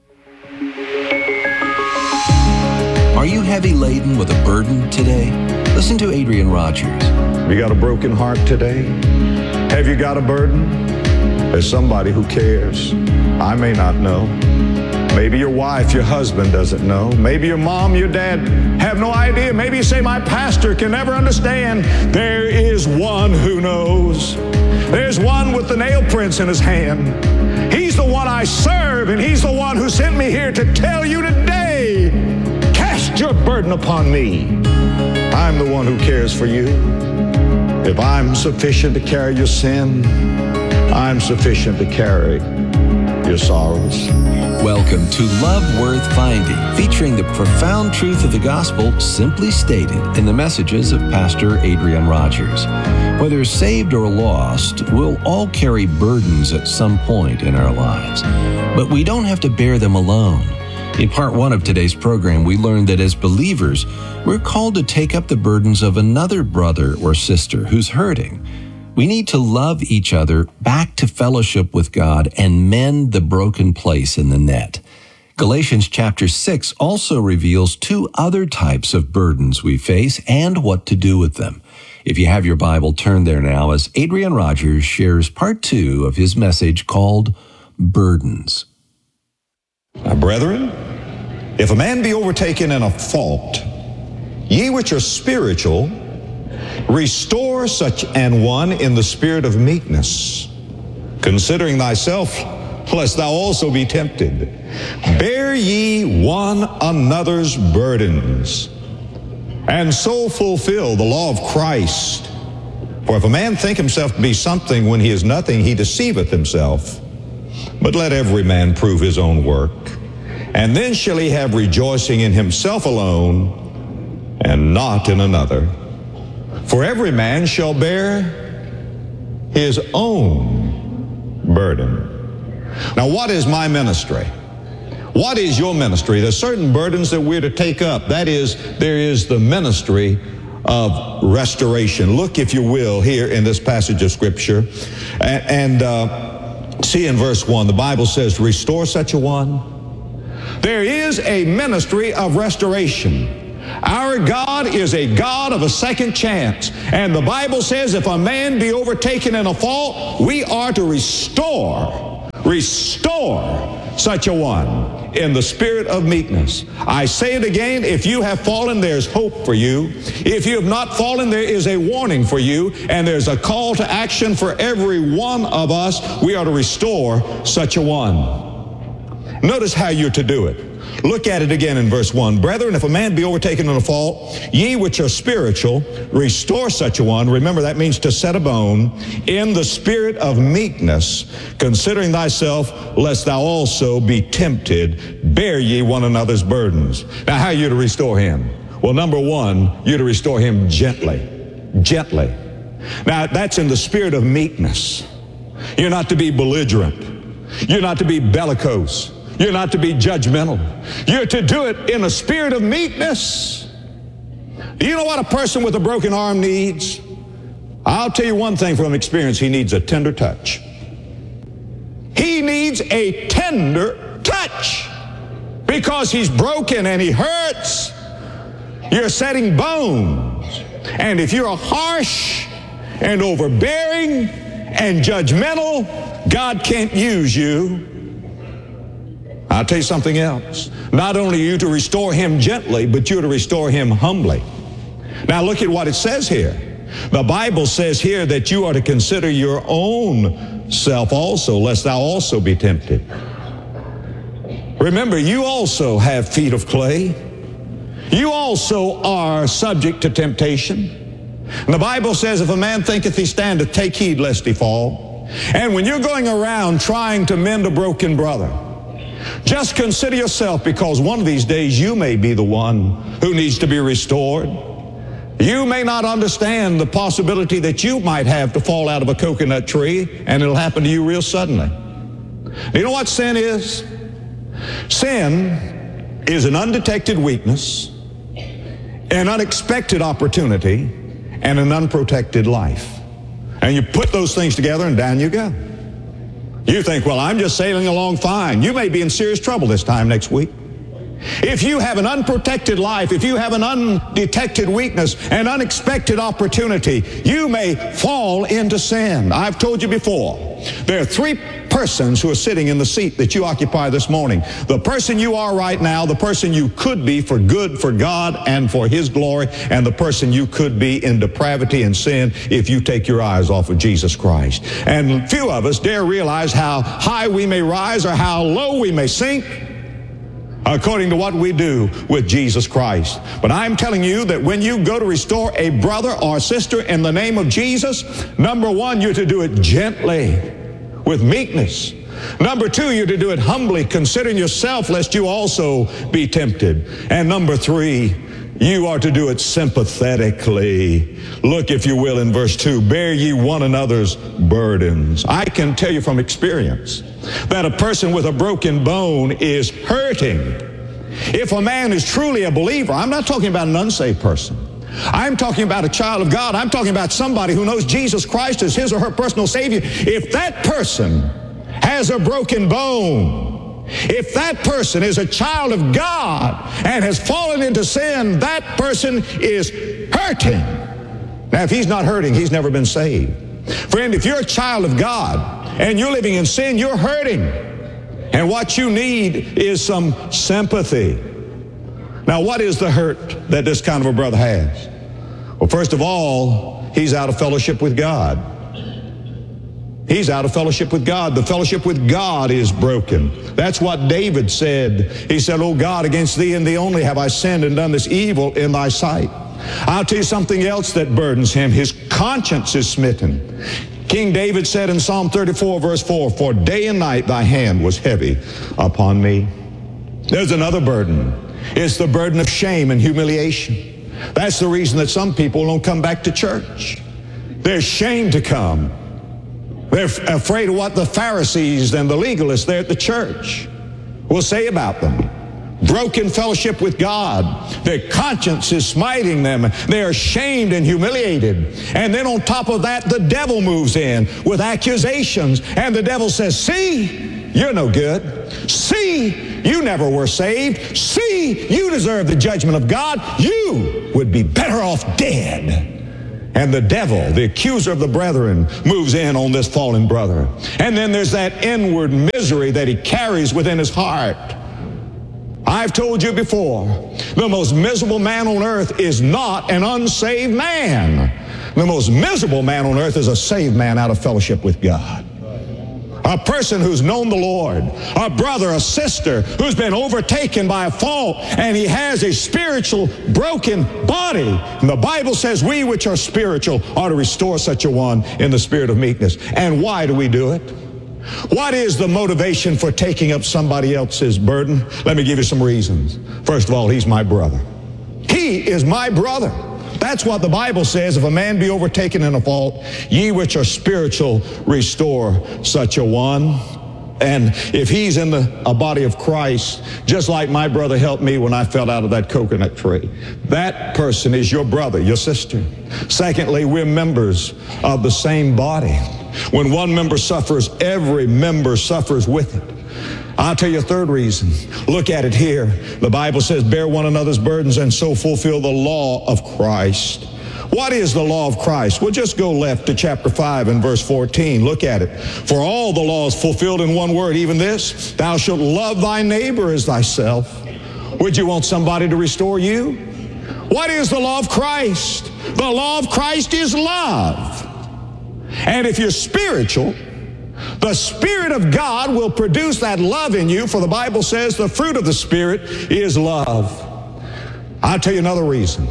Are you heavy laden with a burden today? Listen to Adrian Rogers. You got a broken heart today? Have you got a burden? There's somebody who cares. I may not know. Maybe your wife, your husband doesn't know. Maybe your mom, your dad have no idea. Maybe you say, my pastor can never understand. There is one who knows. There's one with the nail prints in his hand. He's the one I serve, and he's the one who sent me here to tell you today, cast your burden upon me. I'm the one who cares for you. If I'm sufficient to carry your sin, I'm sufficient to carry your sorrows. Welcome to Love Worth Finding, featuring the profound truth of the gospel simply stated in the messages of Pastor Adrian Rogers. Whether saved or lost, we'll all carry burdens at some point in our lives. But we don't have to bear them alone. In part one of today's program, we learned that as believers, we're called to take up the burdens of another brother or sister who's hurting. We need to love each other back to fellowship with God and mend the broken place in the net. Galatians chapter 6 also reveals two other types of burdens we face and what to do with them. If you have your Bible, turn there now as Adrian Rogers shares part 2 of his message called Burdens. My brethren, if a man be overtaken in a fault, ye which are spiritual, restore such an one in the spirit of meekness, considering thyself, lest thou also be tempted. Bear ye one another's burdens, and so fulfill the law of Christ. For if a man think himself to be something when he is nothing, he deceiveth himself. But let every man prove his own work, and then shall he have rejoicing in himself alone, and not in another. For every man shall bear his own burden. Now, what is my ministry? What is your ministry? There's certain burdens that we're to take up. That is, there is the ministry of restoration. Look, if you will, here in this passage of Scripture, and see in verse 1, the Bible says, restore such a one. There is a ministry of restoration. Our God is a God of a second chance. And the Bible says if a man be overtaken in a fault, we are to restore such a one in the spirit of meekness. I say it again, if you have fallen, there's hope for you. If you have not fallen, there is a warning for you, and there's a call to action for every one of us. We are to restore such a one. Notice how you're to do it. Look at it again in verse 1. Brethren, if a man be overtaken in a fault, ye which are spiritual, restore such a one. Remember, that means to set a bone in the spirit of meekness, considering thyself, lest thou also be tempted. Bear ye one another's burdens. Now, how are you to restore him? Well, number one, you're to restore him gently. Gently. Now, that's in the spirit of meekness. You're not to be belligerent. You're not to be bellicose. You're not to be judgmental. You're to do it in a spirit of meekness. Do you know what a person with a broken arm needs? I'll tell you one thing from experience. He needs a tender touch. He needs a tender touch because he's broken and he hurts. You're setting bones. And if you're harsh and overbearing and judgmental, God can't use you. I'll tell you something else. Not only are you to restore him gently, but you're to restore him humbly. Now look at what it says here. The Bible says here that you are to consider your own self also, lest thou also be tempted. Remember, you also have feet of clay. You also are subject to temptation. And the Bible says, if a man thinketh he standeth, take heed lest he fall. And when you're going around trying to mend a broken brother, just consider yourself, because one of these days you may be the one who needs to be restored. You may not understand the possibility that you might have to fall out of a coconut tree, and it'll happen to you real suddenly. You know what sin is? Sin is an undetected weakness, an unexpected opportunity, and an unprotected life. And you put those things together and down you go. You think, well, I'm just sailing along fine. You may be in serious trouble this time next week. If you have an unprotected life, if you have an undetected weakness, an unexpected opportunity, you may fall into sin. I've told you before, there are three persons who are sitting in the seat that you occupy this morning. The person you are right now, the person you could be for good, for God, and for His glory, and the person you could be in depravity and sin if you take your eyes off of Jesus Christ. And few of us dare realize how high we may rise or how low we may sink according to what we do with Jesus Christ. But I'm telling you that when you go to restore a brother or sister in the name of Jesus, number one, you're to do it gently, with meekness. Number two, you're to do it humbly, considering yourself lest you also be tempted. And number three, you are to do it sympathetically. Look, if you will, in verse 2, bear ye one another's burdens. I can tell you from experience that a person with a broken bone is hurting. If a man is truly a believer, I'm not talking about an unsaved person. I'm talking about a child of God. I'm talking about somebody who knows Jesus Christ as his or her personal Savior. If that person has a broken bone, if that person is a child of God and has fallen into sin, that person is hurting. Now, if he's not hurting, he's never been saved. Friend, if you're a child of God and you're living in sin, you're hurting. And what you need is some sympathy. Now, what is the hurt that this kind of a brother has? Well, first of all, he's out of fellowship with God. He's out of fellowship with God. The fellowship with God is broken. That's what David said. He said, "O God, against thee and thee only have I sinned and done this evil in thy sight." I'll tell you something else that burdens him. His conscience is smitten. King David said in Psalm 34, verse 4, "For day and night thy hand was heavy upon me." There's another burden. It's the burden of shame and humiliation. That's the reason that some people don't come back to church. They're ashamed to come. They're afraid of what the Pharisees and the legalists there at the church will say about them. Broken fellowship with God. Their conscience is smiting them. They're ashamed and humiliated. And then on top of that, the devil moves in with accusations. And the devil says, "See, you're no good. See, you never were saved. See, you deserve the judgment of God. You would be better off dead." And the devil, the accuser of the brethren, moves in on this fallen brother. And then there's that inward misery that he carries within his heart. I've told you before, the most miserable man on earth is not an unsaved man. The most miserable man on earth is a saved man out of fellowship with God. A person who's known the Lord, a brother, a sister who's been overtaken by a fault, and he has a spiritual broken body. And the Bible says we which are spiritual are to restore such a one in the spirit of meekness. And why do we do it? What is the motivation for taking up somebody else's burden? Let me give you some reasons. First of all, he's my brother. He is my brother. That's what the Bible says. If a man be overtaken in a fault, ye which are spiritual, restore such a one. And if he's in a body of Christ, just like my brother helped me when I fell out of that coconut tree, that person is your brother, your sister. Secondly, we're members of the same body. When one member suffers, every member suffers with it. I'll tell you a third reason. Look at it here. The Bible says, bear one another's burdens and so fulfill the law of Christ. What is the law of Christ? Well, just go left to chapter 5 and verse 14. Look at it. For all the law is fulfilled in one word, even this, thou shalt love thy neighbor as thyself. Would you want somebody to restore you? What is the law of Christ? The law of Christ is love. And if you're spiritual, the Spirit of God will produce that love in you, for the Bible says the fruit of the Spirit is love. I'll tell you another reason.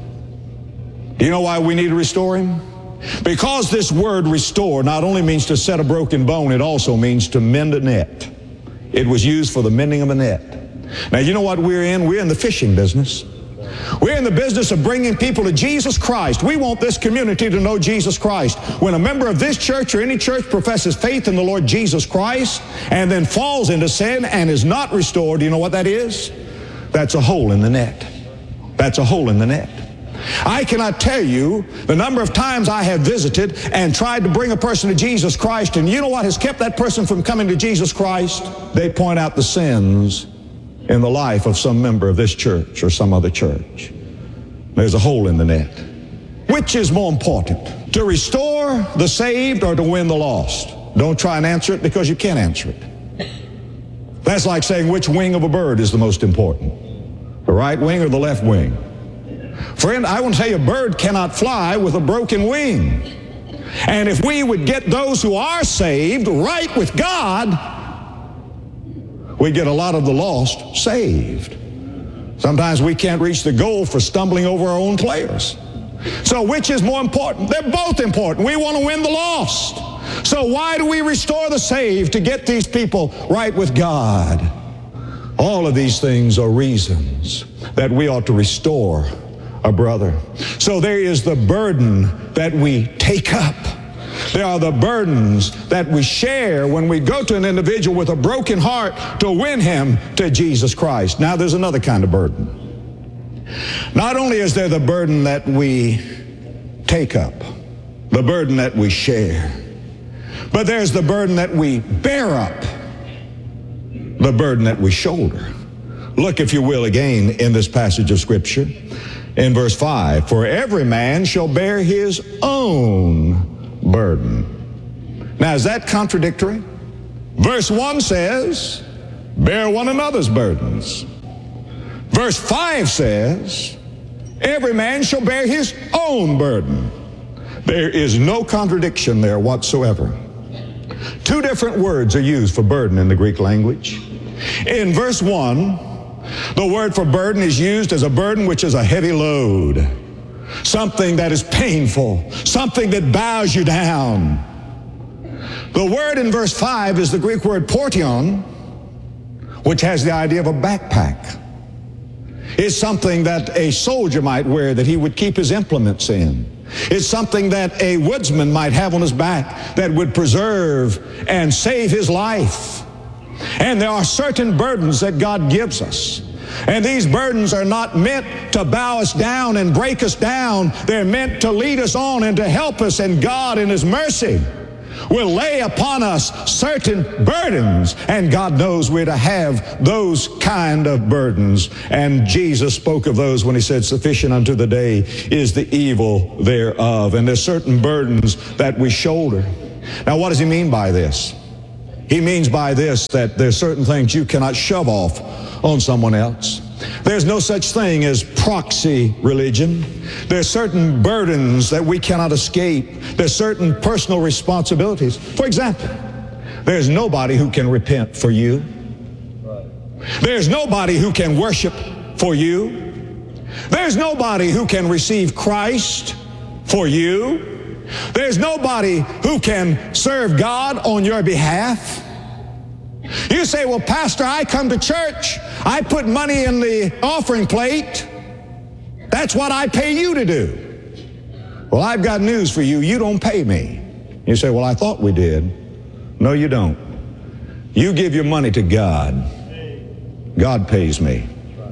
Do you know why we need to restore him? Because this word restore not only means to set a broken bone, it also means to mend a net. It was used for the mending of a net. Now, you know what we're in? We're in the fishing business. We're in the business of bringing people to Jesus Christ. We want this community to know Jesus Christ. When a member of this church or any church professes faith in the Lord Jesus Christ and then falls into sin and is not restored, do you know what that is? That's a hole in the net. That's a hole in the net. I cannot tell you the number of times I have visited and tried to bring a person to Jesus Christ, and you know what has kept that person from coming to Jesus Christ? They point out the sins in the life of some member of this church or some other church. There's a hole in the net. Which is more important, to restore the saved or to win the lost? Don't try and answer it, because you can't answer it. That's like saying which wing of a bird is the most important, the right wing or the left wing. Friend, I want to tell you, a bird cannot fly with a broken wing. And if we would get those who are saved right with God, we get a lot of the lost saved. Sometimes we can't reach the goal for stumbling over our own players. So which is more important? They're both important. We want to win the lost. So why do we restore the saved? To get these people right with God. All of these things are reasons that we ought to restore a brother. So there is the burden that we take up. There are the burdens that we share when we go to an individual with a broken heart to win him to Jesus Christ. Now there's another kind of burden. Not only is there the burden that we take up, the burden that we share, but there's the burden that we bear up, the burden that we shoulder. Look, if you will, again in this passage of Scripture in verse 5. For every man shall bear his own burden. Now, is that contradictory? Verse 1 says, bear one another's burdens. Verse 5 says, every man shall bear his own burden. There is no contradiction there whatsoever. Two different words are used for burden in the Greek language. In verse 1, the word for burden is used as a burden which is a heavy load. something that is painful, something that bows you down. The word in verse 5 is the Greek word portion, which has the idea of a backpack. It's something that a soldier might wear that he would keep his implements in. It's something that a woodsman might have on his back that would preserve and save his life. And there are certain burdens that God gives us. And these burdens are not meant to bow us down and break us down. They're meant to lead us on and to help us. And God in His mercy will lay upon us certain burdens, and God knows we're to have those kind of burdens. And Jesus spoke of those when He said, sufficient unto the day is the evil thereof. And there's certain burdens that we shoulder. Now, what does He mean by this? He means by this that there's certain things you cannot shove off on someone else. There's no such thing as proxy religion. There's certain burdens that we cannot escape. There's certain personal responsibilities. For example, there's nobody who can repent for you. There's nobody who can worship for you. There's nobody who can receive Christ for you. There's nobody who can serve God on your behalf. You say, well, Pastor, I come to church. I put money in the offering plate. That's what I pay you to do. Well, I've got news for you. You don't pay me. You say, well, I thought we did. No, you don't. You give your money to God. God pays me.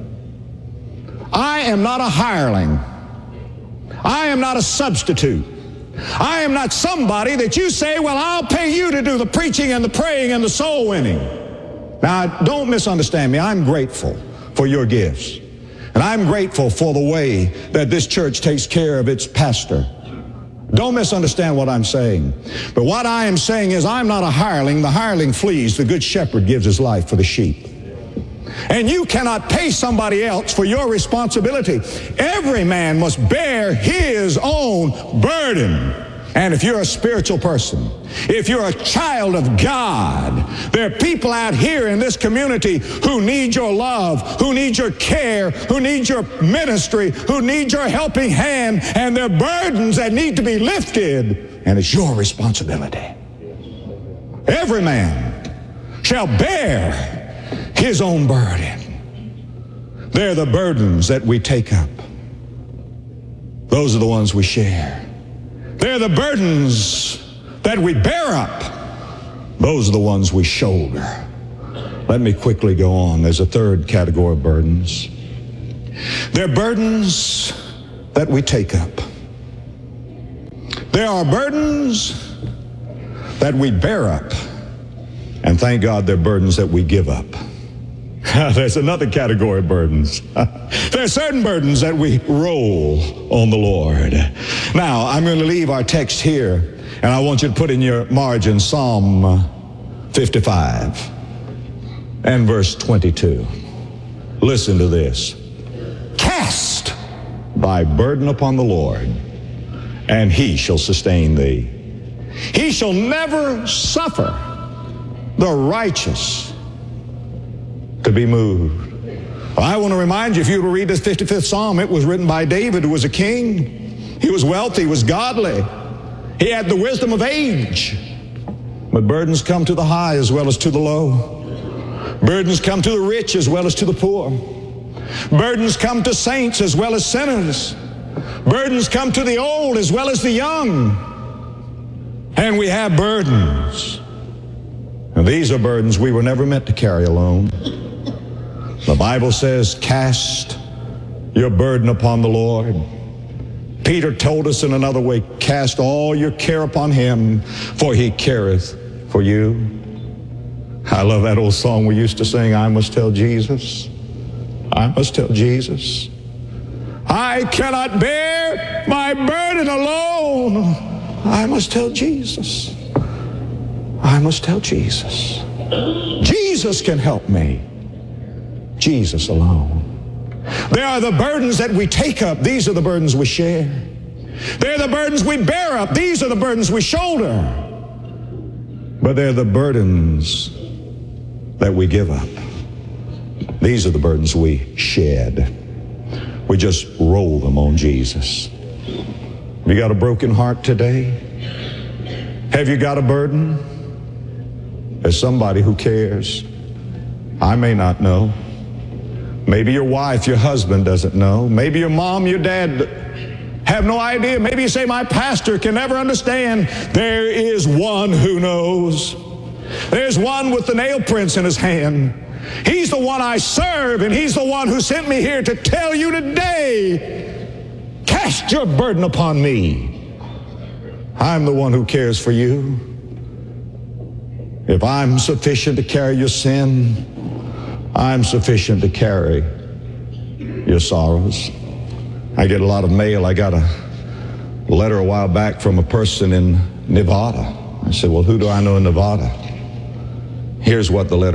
I am not a hireling. I am not a substitute. I am not somebody that you say, well, I'll pay you to do the preaching and the praying and the soul winning. Now, don't misunderstand me. I'm grateful for your gifts. And I'm grateful for the way that this church takes care of its pastor. Don't misunderstand what I'm saying. But what I am saying is I'm not a hireling. The hireling flees. The good shepherd gives his life for the sheep. And you cannot pay somebody else for your responsibility. Every man must bear his own burden. And if you're a spiritual person, if you're a child of God, there are people out here in this community who need your love, who need your care, who need your ministry, who need your helping hand, and there are burdens that need to be lifted, and it's your responsibility. Every man shall bear his own burden. They're the burdens that we take up. Those are the ones we share. They're the burdens that we bear up. Those are the ones we shoulder. Let me quickly go on. There's a third category of burdens. They're burdens that we take up. There are burdens that we bear up. And thank God they're burdens that we give up. There's another category of burdens. There are certain burdens that we roll on the Lord. Now, I'm going to leave our text here, and I want you to put in your margin Psalm 55 and verse 22. Listen to this. Cast thy burden upon the Lord, and He shall sustain thee. He shall never suffer the righteous to be moved. I want to remind you, if you were to read this 55th Psalm, it was written by David, who was a king. He was wealthy, he was godly. He had the wisdom of age. But burdens come to the high as well as to the low. Burdens come to the rich as well as to the poor. Burdens come to saints as well as sinners. Burdens come to the old as well as the young. And we have burdens. And these are burdens we were never meant to carry alone. The Bible says, cast your burden upon the Lord. Peter told us in another way, cast all your care upon Him, for He careth for you. I love that old song we used to sing, I must tell Jesus. I must tell Jesus. I cannot bear my burden alone. I must tell Jesus. I must tell Jesus. Jesus can help me. Jesus alone. There are the burdens that we take up. These are the burdens we share. They're the burdens we bear up. These are the burdens we shoulder. But they're the burdens that we give up. These are the burdens we shed. We just roll them on Jesus. Have you got a broken heart today? Have you got a burden? There's somebody who cares. I may not know. Maybe your wife, your husband doesn't know. Maybe your mom, your dad have no idea. Maybe you say, my pastor can never understand. There is one who knows. There's one with the nail prints in his hand. He's the one I serve, and he's the one who sent me here to tell you today, cast your burden upon me. I'm the one who cares for you. If I'm sufficient to carry your sin, I'm sufficient to carry your sorrows. I get a lot of mail. I got a letter a while back from a person in Nevada. I said, well, who do I know in Nevada? Here's what the letter